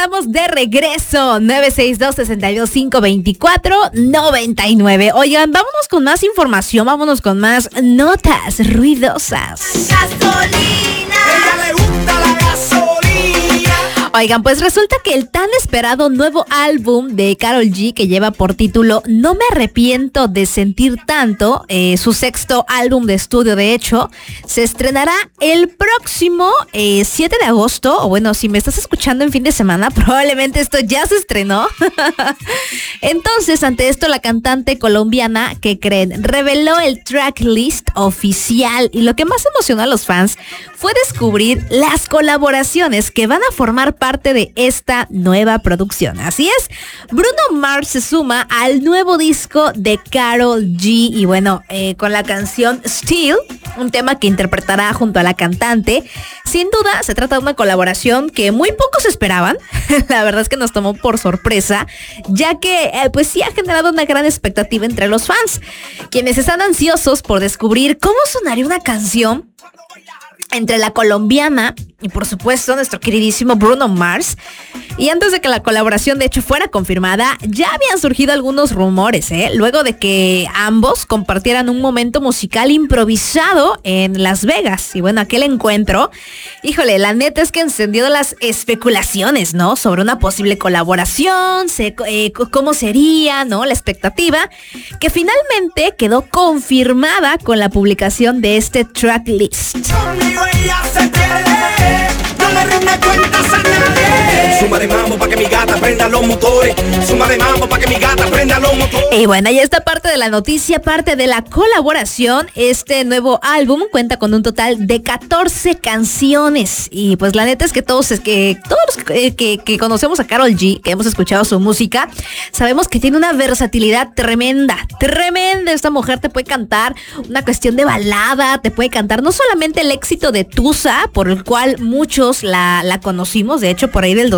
estamos de regreso. 962-625-2499. Oigan, vámonos con más información, vámonos con más notas ruidosas. Gasolina. Ella le gusta la gasolina. Oigan, pues resulta que el tan esperado nuevo álbum de Karol G, que lleva por título No me arrepiento de sentir tanto, su sexto álbum de estudio, de hecho, se estrenará el próximo 7 de agosto, o bueno, si me estás escuchando en fin de semana, probablemente esto ya se estrenó. Entonces, ante esto, la cantante colombiana, ¿qué creen? Reveló el tracklist oficial, y lo que más emocionó a los fans fue descubrir las colaboraciones que van a formar parte de esta nueva producción. Así es, Bruno Mars se suma al nuevo disco de Karol G y bueno, con la canción Still, un tema que interpretará junto a la cantante. Sin duda se trata de una colaboración que muy pocos esperaban. La verdad es que nos tomó por sorpresa, ya que pues sí ha generado una gran expectativa entre los fans, quienes están ansiosos por descubrir cómo sonaría una canción entre la colombiana y por supuesto nuestro queridísimo Bruno Mars. Y antes de que la colaboración de hecho fuera confirmada, ya habían surgido algunos rumores, luego de que ambos compartieran un momento musical improvisado en Las Vegas. Y bueno, aquel encuentro, híjole, la neta es que encendió las especulaciones, ¿no? Sobre una posible colaboración, cómo sería, ¿no? La expectativa, que finalmente quedó confirmada con la publicación de este tracklist. Ella se pierde, no le rinde cuentas a nadie. Suma de mambo pa' que mi gata prenda los motores. Suma de mambo pa' que mi gata prenda los motores. Y bueno, ahí está parte de la noticia, parte de la colaboración. Este nuevo álbum cuenta con un total de 14 canciones. Y pues la neta es que todos los que conocemos a Karol G, que hemos escuchado su música, sabemos que tiene una versatilidad tremenda. Esta mujer te puede cantar una cuestión de balada, te puede cantar no solamente el éxito de Tusa, por el cual muchos la conocimos, de hecho por ahí del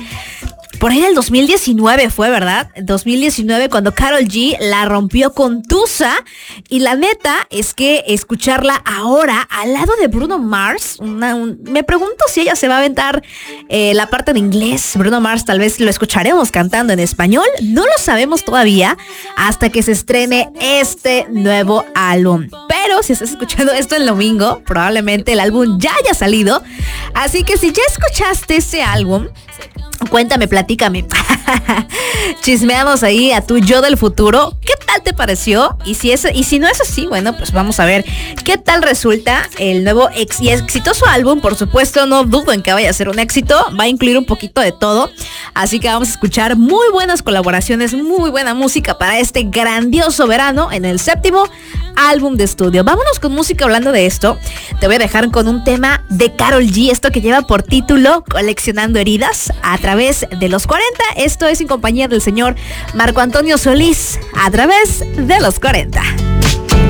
2019 fue, ¿verdad? 2019 cuando Karol G la rompió con Tusa, y la neta es que escucharla ahora al lado de Bruno Mars, me pregunto si ella se va a aventar la parte de inglés. Bruno Mars tal vez lo escucharemos cantando en español, no lo sabemos todavía hasta que se estrene este nuevo álbum. Pero si estás escuchando esto el domingo, probablemente el álbum ya haya salido, así que si ya escuchaste ese álbum, cuéntame, platícame. Chismeamos ahí a tu yo del futuro. ¿Qué tal te pareció? Y si no es así, bueno, pues vamos a ver qué tal resulta el nuevo y exitoso álbum. Por supuesto, no dudo en que vaya a ser un éxito. Va a incluir un poquito de todo. Así que vamos a escuchar muy buenas colaboraciones, muy buena música para este grandioso verano en el 7º álbum de estudio. Vámonos con música. Hablando de esto, te voy a dejar con un tema de Karol G, esto que lleva por título Coleccionando Heridas, a través de los 40. Esto es en compañía del señor Marco Antonio Solís, a través de los 40.